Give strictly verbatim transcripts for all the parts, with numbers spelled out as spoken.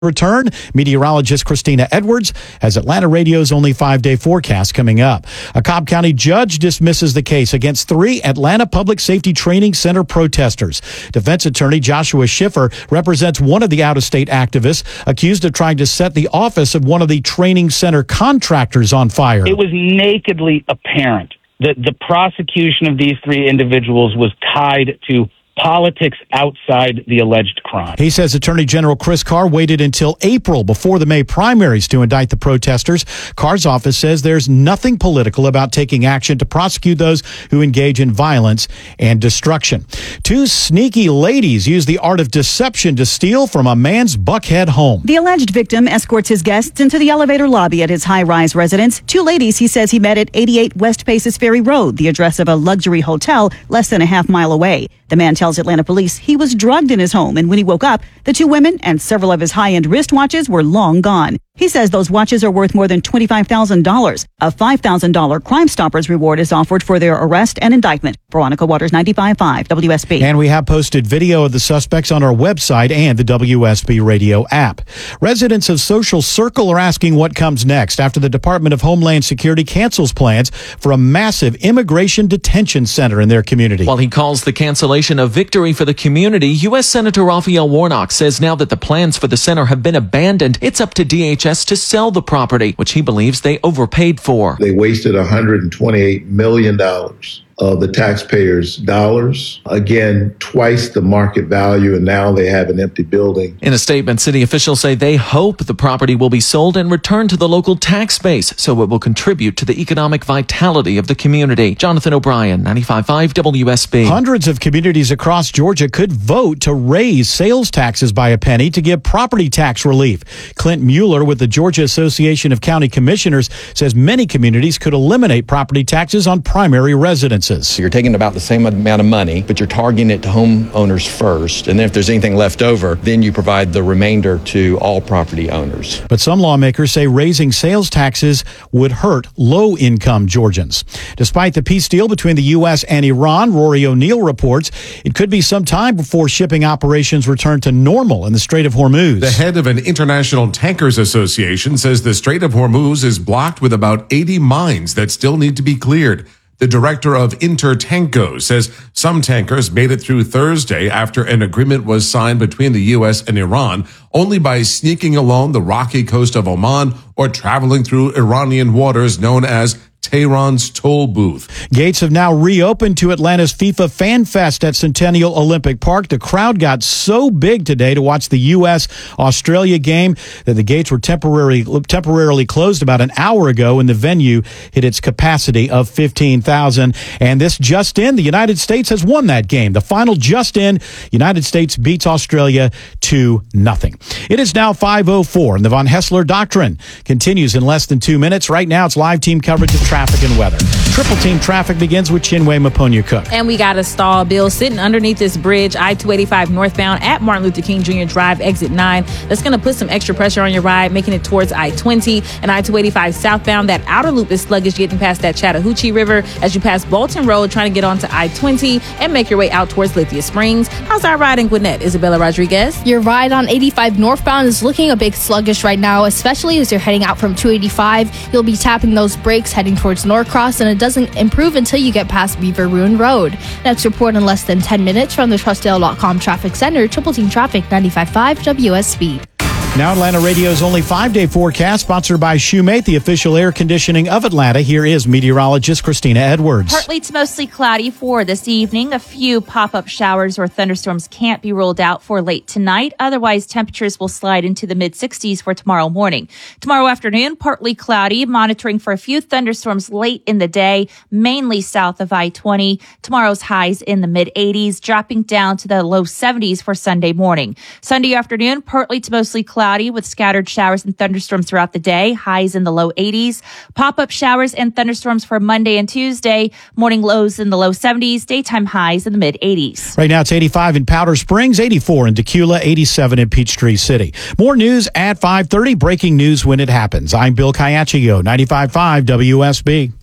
Return. Meteorologist Christina Edwards has Atlanta Radio's only five-day forecast coming up. A Cobb County judge dismisses the case against three Atlanta Public Safety Training Center protesters. Defense attorney Joshua Schiffer represents one of the out-of-state activists accused of trying to set the office of one of the training center contractors on fire. It was nakedly apparent that the prosecution of these three individuals was tied to politics outside the alleged crime. He says Attorney General Chris Carr waited until April before the May primaries to indict the protesters. Carr's office says there's nothing political about taking action to prosecute those who engage in violence and destruction. Two sneaky ladies use the art of deception to steal from a man's Buckhead home. The alleged victim escorts his guests into the elevator lobby at his high-rise residence. Two ladies he says he met at eighty-eight West Paces Ferry Road, the address of a luxury hotel less than a half mile away. The man tells Atlanta police he was drugged in his home, and when he woke up, the two women and several of his high-end wristwatches were long gone. He says those watches are worth more than twenty-five thousand dollars. A five thousand dollars Crime Stoppers reward is offered for their arrest and indictment. Veronica Waters, ninety-five point five W S B. And we have posted video of the suspects on our website and the W S B Radio app. Residents of Social Circle are asking what comes next after the Department of Homeland Security cancels plans for a massive immigration detention center in their community. While he calls the cancellation a victory for the community, U S Senator Raphael Warnock says now that the plans for the center have been abandoned, it's up to D H S to sell the property, which he believes they overpaid for. They wasted one hundred twenty-eight million dollars of the taxpayers' dollars. Again, twice the market value, and now they have an empty building. In a statement, city officials say they hope the property will be sold and returned to the local tax base so it will contribute to the economic vitality of the community. Jonathan O'Brien, ninety-five point five W S B. Hundreds of communities across Georgia could vote to raise sales taxes by a penny to give property tax relief. Clint Mueller with the Georgia Association of County Commissioners says many communities could eliminate property taxes on primary residences. So you're taking about the same amount of money, but you're targeting it to homeowners first. And then if there's anything left over, then you provide the remainder to all property owners. But some lawmakers say raising sales taxes would hurt low-income Georgians. Despite the peace deal between the U S and Iran, Rory O'Neill reports it could be some time before shipping operations return to normal in the Strait of Hormuz. The head of an International Tankers Association says the Strait of Hormuz is blocked with about eighty mines that still need to be cleared. The director of Intertanko says some tankers made it through Thursday after an agreement was signed between the U S and Iran only by sneaking along the rocky coast of Oman or traveling through Iranian waters known as Tehran's toll booth. Gates have now reopened to Atlanta's FIFA Fan Fest at Centennial Olympic Park. The crowd got so big today to watch the U S Australia game that the gates were temporarily temporarily closed about an hour ago, and the venue hit its capacity of fifteen thousand. And this just in, the United States has won that game. The final just in, United States beats Australia two nothing. It is now five oh four, and the Von Hessler Doctrine continues in less than two minutes. Right now, it's live team coverage of traffic and weather. Triple team traffic begins with Chinwe Maponya-Cook. And we got a stall, Bill, sitting underneath this bridge, I two eighty-five northbound at Martin Luther King Junior Drive, exit nine. That's going to put some extra pressure on your ride, making it towards I twenty. And I two eighty-five southbound, that outer loop is sluggish getting past that Chattahoochee River as you pass Bolton Road, trying to get onto I twenty and make your way out towards Lithia Springs. How's our ride in Gwinnett, Isabella Rodriguez? Your ride on eighty-five northbound is looking a bit sluggish right now, especially as you're heading out from two eighty-five. You'll be tapping those brakes heading towards Norcross, and it doesn't improve until you get past Beaver Ruin Road. Next report in less than ten minutes from the Trustdale dot com Traffic Center. Triple Team Traffic, ninety-five point five W S B. Now Atlanta Radio's only five-day forecast, sponsored by Shoemate, the official air conditioning of Atlanta. Here is meteorologist Christina Edwards. Partly to mostly cloudy for this evening. A few pop-up showers or thunderstorms can't be ruled out for late tonight. Otherwise, temperatures will slide into the mid-sixties for tomorrow morning. Tomorrow afternoon, partly cloudy, monitoring for a few thunderstorms late in the day, mainly south of I twenty. Tomorrow's highs in the mid-eighties, dropping down to the low seventies for Sunday morning. Sunday afternoon, partly to mostly cloudy. Cloudy with scattered showers and thunderstorms throughout the day, highs in the low eighties. Pop-up showers and thunderstorms for Monday and Tuesday, morning lows in the low seventies, daytime highs in the mid-eighties. Right now it's eighty-five in Powder Springs, eighty-four in Decula, eighty-seven in Peachtree City. More news at five thirty, breaking news when it happens. I'm Bill Caiaccio, ninety-five point five W S B.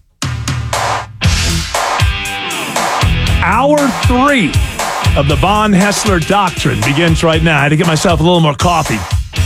Hour three of the Von Hessler Doctrine begins right now. I had to get myself a little more coffee.